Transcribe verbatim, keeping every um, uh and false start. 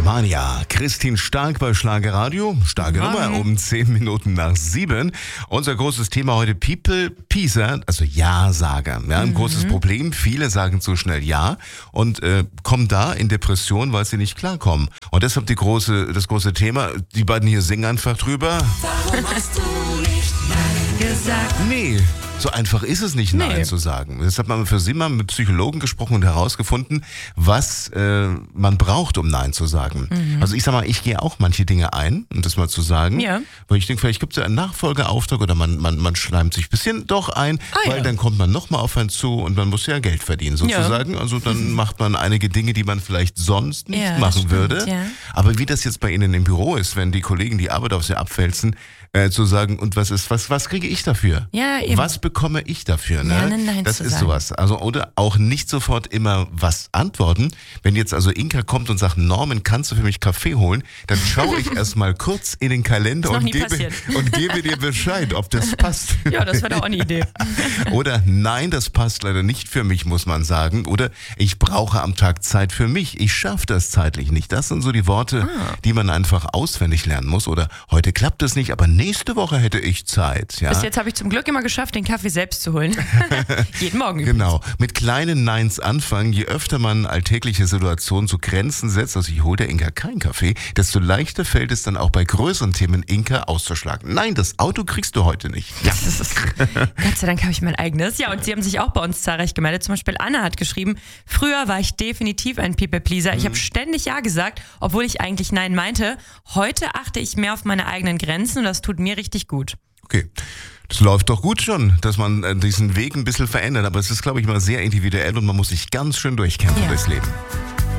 Alemannia, Christine Stark bei Schlager Radio. Starke Nummer um zehn Minuten nach sieben. Unser großes Thema heute People Pleaser, also Ja-Sager. Ja, ein mhm. großes Problem. Viele sagen zu schnell Ja und äh, kommen da in Depression, weil sie nicht klarkommen. Und deshalb die große, das große Thema, die beiden hier singen einfach drüber. Warum hast du nicht Nein gesagt? Nee. So einfach ist es nicht, Nein nee. zu sagen. Das hat man für Sie mal mit Psychologen gesprochen und herausgefunden, was äh, man braucht, um Nein zu sagen. Mhm. Also ich sag mal, ich gehe auch manche Dinge ein, um das mal zu sagen. Ja. Weil ich denke, vielleicht gibt es ja einen Nachfolgeauftrag oder man, man, man schleimt sich ein bisschen doch ein, ah, weil ja. dann kommt man nochmal auf einen zu und man muss ja Geld verdienen sozusagen. Ja. Also dann mhm. macht man einige Dinge, die man vielleicht sonst nicht ja, machen stimmt, würde. Ja. Aber wie das jetzt bei Ihnen im Büro ist, wenn die Kollegen die Arbeit auf Sie abwälzen, äh, zu sagen, und was ist, was, was kriege ich dafür? Ja, eben. Was bekomme ich dafür? Ne? Nein, nein, das ist sagen. sowas. Also, oder auch nicht sofort immer was antworten. Wenn jetzt also Inka kommt und sagt, Norman, kannst du für mich Kaffee holen? Dann schaue ich erstmal kurz in den Kalender und gebe, und gebe dir Bescheid, ob das passt. Ja, das wäre doch auch eine Idee. Oder nein, das passt leider nicht für mich, muss man sagen. Oder ich brauche am Tag Zeit für mich. Ich schaffe das zeitlich nicht. Das sind so die Worte, ah. die man einfach auswendig lernen muss. Oder heute klappt es nicht, aber nächste Woche hätte ich Zeit. Ja? Bis jetzt habe ich zum Glück immer geschafft, den Kaffee selbst zu holen. Jeden Morgen übrigens. Genau. Mit kleinen Neins anfangen. Je öfter man alltägliche Situationen zu Grenzen setzt, also ich hole der Inka keinen Kaffee, desto leichter fällt es dann auch bei größeren Themen Inka auszuschlagen. Nein, das Auto kriegst du heute nicht. Ja. Das ist, Gott sei Dank habe ich mein eigenes. Ja, und Sie haben sich auch bei uns zahlreich gemeldet. Zum Beispiel Anna hat geschrieben, früher war ich definitiv ein People-Pleaser. Ich habe ständig Ja gesagt, obwohl ich eigentlich Nein meinte. Heute achte ich mehr auf meine eigenen Grenzen und das tut mir richtig gut. Okay. Das läuft doch gut schon, dass man diesen Weg ein bisschen verändert. Aber es ist, glaube ich, mal sehr individuell und man muss sich ganz schön durchkämpfen ja. durchs Leben.